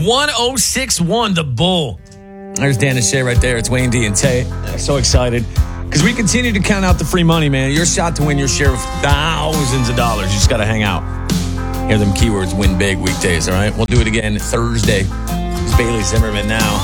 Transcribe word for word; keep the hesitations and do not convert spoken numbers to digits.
one oh six one, the Bull. There's Dan and Shay right there. It's Wayne D and Tay. So excited. Because we continue to count out the free money, man. Your shot to win your share of thousands of dollars. You just got to hang out. Hear them keywords, win big weekdays, all right? We'll do it again Thursday. It's Bailey Zimmerman now.